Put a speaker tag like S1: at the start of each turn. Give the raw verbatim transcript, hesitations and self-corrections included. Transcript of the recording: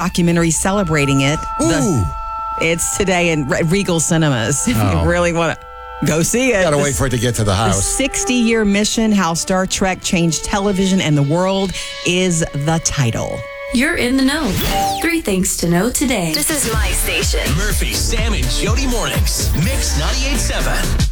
S1: documentary celebrating it.
S2: Ooh.
S1: The, it's today in Re- Regal Cinemas. If
S2: Oh.
S1: you really want to go see it.
S2: Gotta wait for it to get to the
S1: The
S2: house.
S1: sixty-year mission, How Star Trek Changed Television and the World, is the title.
S3: You're in the know. Three things to know today.
S4: This is my station.
S5: Murphy, Sam, and Jody mornings. Mix ninety-eight point seven.